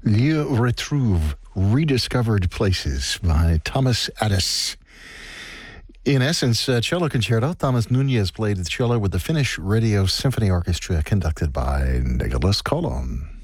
Lieu Retrouve, Rediscovered Places by Thomas Addis. In essence, cello concerto. Thomas Nunez played the cello with the Finnish Radio Symphony Orchestra conducted by Nicholas Kolon.